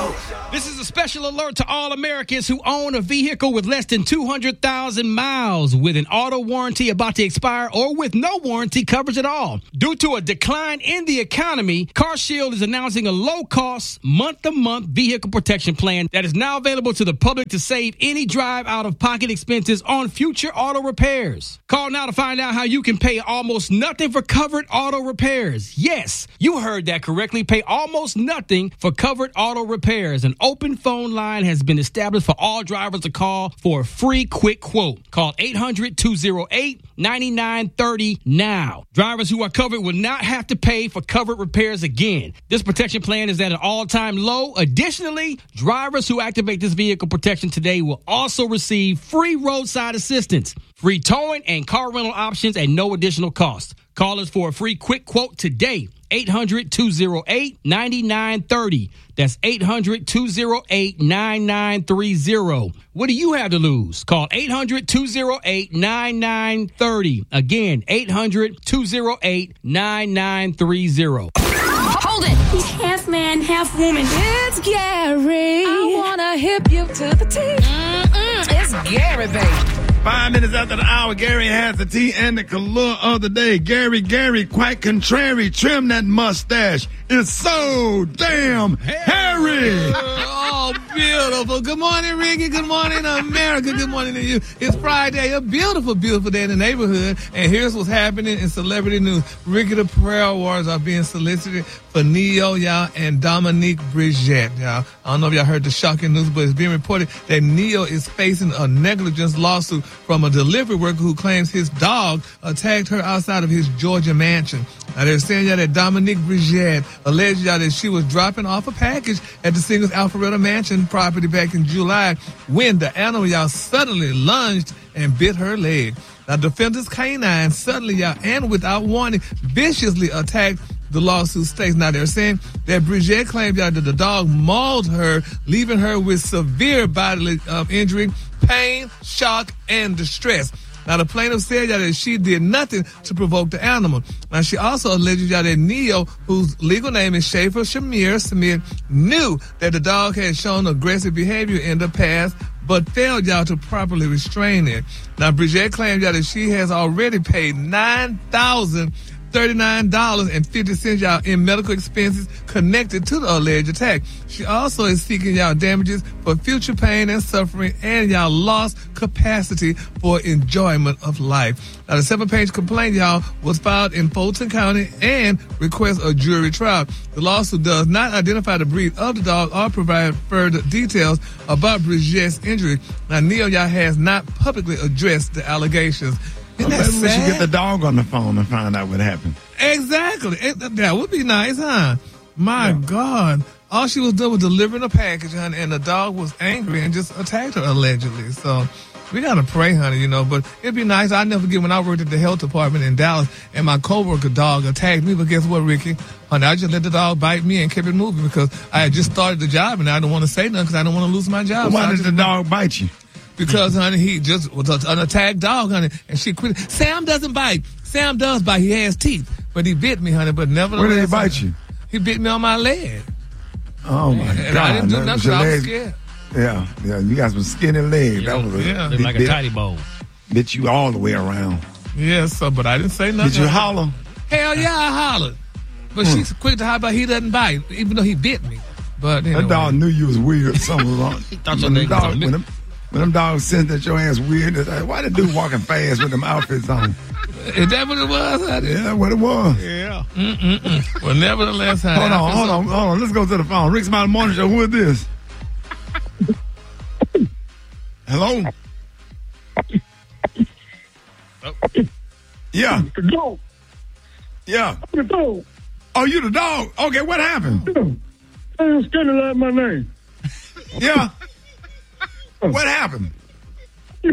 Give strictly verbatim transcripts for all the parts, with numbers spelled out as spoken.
This is a special alert to all Americans who own a vehicle with less than two hundred thousand miles with an auto warranty about to expire or with no warranty coverage at all. Due to a decline in the economy, CarShield is announcing a low-cost, month-to-month vehicle protection plan that is now available to the public to save any drive out-of-pocket expenses on future auto repairs. Call now to find out how you can pay almost nothing for covered auto repairs. Yes, you heard that correctly. Pay almost nothing for covered auto repairs. An open phone line has been established for all drivers to call for a free quick quote. Call eight hundred, two oh eight, nine nine three oh now. Drivers who are covered will not have to pay for covered repairs again. This protection plan is at an all-time low. Additionally, drivers who activate this vehicle protection today will also receive free roadside assistance, free towing, and car rental options at no additional cost. Call us for a free quick quote today. eight hundred, two oh eight, nine nine three oh. That's eight hundred, two oh eight, nine nine three oh. What do you have to lose? Call eight hundred, two oh eight, nine nine three oh. Again, eight hundred, two oh eight, nine nine three oh. Hold it! He's half man, half woman. It's Gary. I wanna hip you to the T. Mm-mm, it's Gary, baby. Five minutes after the hour, Gary has the tea and the color of the day. Gary, Gary, quite contrary, trim that mustache. It's so damn hairy. Oh, beautiful. Good morning, Ricky. Good morning, America. Good morning to you. It's Friday, a beautiful, beautiful day in the neighborhood. And here's what's happening in celebrity news. Ricky, the prayer awards are being solicited for Ne-Yo, y'all, and Dominique Bridget, y'all. I don't know if y'all heard the shocking news, but it's being reported that Ne-Yo is facing a negligence lawsuit from a delivery worker who claims his dog attacked her outside of his Georgia mansion. Now, they're saying y'all that Dominique Bridget alleged y'all that she was dropping off a package at the Singles Alpharetta Mansion property back in July when the animal, y'all, suddenly lunged and bit her leg. Now, defenders canine suddenly, y'all, and without warning, viciously attacked the lawsuit states. Now, they're saying that Bridget claimed y'all that the dog mauled her, leaving her with severe bodily uh, injury, pain, shock, and distress. Now, the plaintiff said y'all that she did nothing to provoke the animal. Now, she also alleged y'all that Ne-Yo, whose legal name is Schaefer Shamir Smith, knew that the dog had shown aggressive behavior in the past, but failed y'all to properly restrain it. Now, Bridget claimed y'all that she has already paid nine thousand thirty-nine dollars and fifty cents y'all in medical expenses connected to the alleged attack. She also is seeking y'all damages for future pain and suffering and y'all lost capacity for enjoyment of life. Now, the seven-page complaint, y'all, was filed in Fulton County and requests a jury trial. The lawsuit does not identify the breed of the dog or provide further details about Bridget's injury. Now, Ne-Yo, y'all, has not publicly addressed the allegations. Isn't that Maybe we should sad? get the dog on the phone and find out what happened. Exactly. It, that would be nice, huh? My yeah. God. All she was doing was delivering a package, honey, and the dog was angry and just attacked her, allegedly. So we got to pray, honey, you know. But it'd be nice. I never forget when I worked at the health department in Dallas and my coworker dog attacked me. But guess what, Ricky? Honey, I just let the dog bite me and kept it moving because I had just started the job and I didn't want to say nothing because I didn't want to lose my job. Why so did the dog bite you? Because, honey, he just was an attacked dog, honey, and she quit. Sam doesn't bite. Sam does bite. He has teeth. But he bit me, honey, but nevertheless. Where did he bite you? He bit me on my leg. Oh, my and, God. And I didn't do nothing because I was scared. Yeah, yeah, you got some skinny legs. Yeah, that was a, yeah. Looked like a tiny bowl. Bit you all the way around. Yeah, so, but I didn't say nothing. Did you holler? Hell yeah, I hollered. But hmm. she's quick to holler, he doesn't bite, even though he bit me. But anyway. That dog knew you was weird. Something was wrong. He thought your name was on me. When them dogs sense that your ass weird, it's like, why the dude walking fast with them outfits on? Is that what it was, honey? Yeah, what it was. Yeah. Mm-mm-mm. Well, nevertheless, honey. Hold on, hold on, hold on. Let's go to the phone. Rick's Mountain Morning Show. Who is this? Hello? Oh. Yeah. The dog. Yeah. The dog. Oh, you the dog? Okay, what happened? I was skinny like my name. Yeah. What happened? She,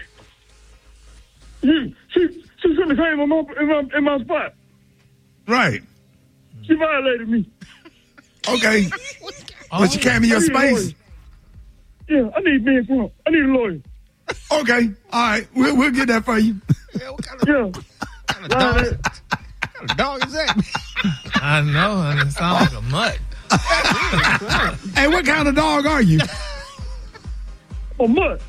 she, she shouldn't have came in my, in my, in my spot. Right. She violated me. Okay. But she came in your space? Yeah, I need being front. I need a lawyer. Okay. All right. We'll, we'll get that for you. Yeah, what kind of, yeah. what kind of dog, what kind of dog is that? I know, honey. It sounds like a mutt. Hey, what kind of dog are you? A mutt.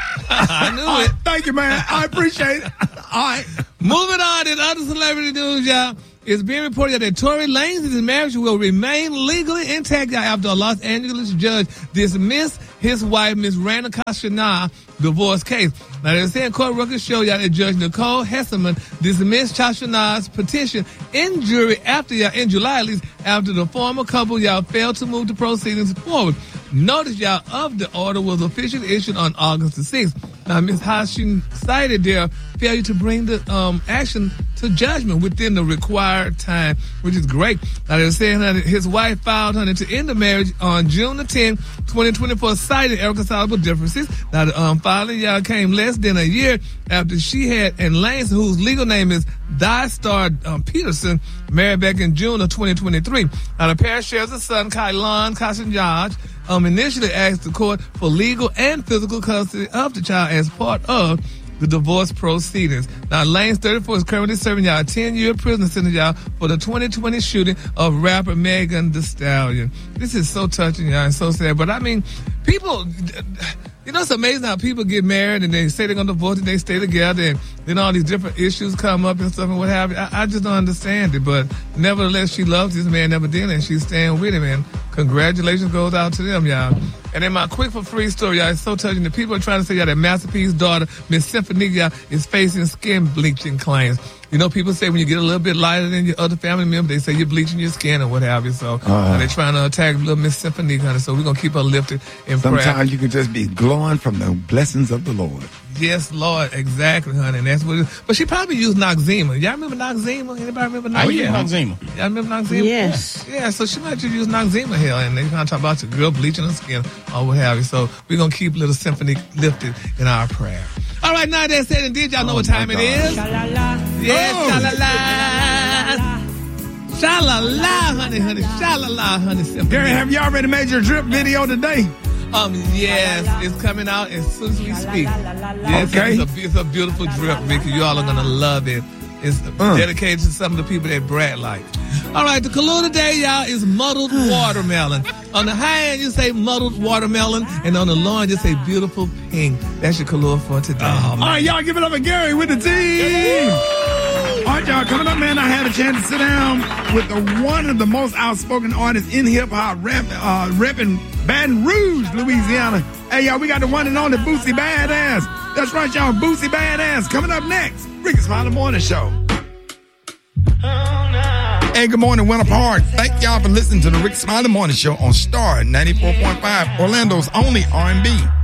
I knew All it. right, thank you, man. I appreciate it. All right. Moving on in other celebrity news, y'all. It's being reported that Tory Lanez's marriage will remain legally intact y'all, after a Los Angeles judge dismissed his wife, Miss Rana Kashana, divorce case. Now, they're saying court records show y'all that Judge Nicole Hesselman dismissed Kashana's petition in jury after y'all, in July at least, after the former couple y'all failed to move the proceedings forward. Notice y'all of the order was officially issued on August the sixth. Now, Miz Hashin cited their failure to bring the um, action to judgment within the required time, which is great. Now, they're saying that his wife filed honey, to end the marriage on June the tenth, twenty twenty-four, citing irreconcilable differences. Now, the um, filing y'all came less than a year after she had, and Lane, whose legal name is Di-Star um, Peterson, married back in June of twenty twenty-three. Now, the pair shares a son, Kailan Kassanjaj, um, initially asked the court for legal and physical custody of the child as part of the divorce proceedings. Now, Lane's thirty-four is currently serving y'all a ten-year prison sentence, y'all, for the twenty twenty shooting of rapper Megan Thee Stallion. This is so touching, y'all, and so sad. But, I mean, people... You know, it's amazing how people get married and they say they're going to divorce and they stay together, and then all these different issues come up and stuff and what have you. I, I just don't understand it. But nevertheless, she loves this man evidently, and she's staying with him. And congratulations goes out to them, y'all. And then my quick for free story, y'all, it's so touching. The people are trying to say, y'all, that Masterpiece's daughter, Miss Symphony, y'all, is facing skin bleaching claims. You know, people say when you get a little bit lighter than your other family member, they say you're bleaching your skin or what have you. So uh, they're trying to attack little Miss Symphony, honey. So we're going to keep her lifted in prayer. Sometimes you can just be glowing from the blessings of the Lord. Yes, Lord, exactly, honey. And that's what it is. But she probably used Noxzema. Y'all remember Noxzema? Anybody remember Noxzema? Oh, yeah, Noxzema. Y'all remember Noxzema? Yes. Yeah, so she might just use Noxzema here, and they're going to talk about the girl bleaching her skin or what have you. So we're going to keep little Symphony lifted in our prayer. All right, now that said and did, y'all know Oh, what time my it is? Sha-la-la. Yes, Oh. sha-la-la. Sha-la-la, honey, honey. Sha-la-la, honey, Symphony. Gary, have you already made your drip video today? Um, yes, it's coming out as soon as we speak. Yes, Okay. it's, a, it's a beautiful drip, Ricky. You all are going to love it. It's Uh. dedicated to some of the people that Brad like. All right, the color today, y'all, is muddled watermelon. On the high end, you say muddled watermelon, and on the low end, you say beautiful pink. That's your color for today. All right, y'all give it up for Gary with the team. All right, y'all, coming up, man, I had a chance to sit down with the one of the most outspoken artists in hip-hop, rap, uh, repping Baton Rouge, Louisiana. Hey, y'all, we got the one and only Boosie Badass. That's right, y'all, Boosie Badass. Coming up next, Ricky Smiley Morning Show. Hey, good morning, Winter Park. Thank y'all for listening to the Ricky Smiley Morning Show on Star ninety-four point five, Orlando's only R and B.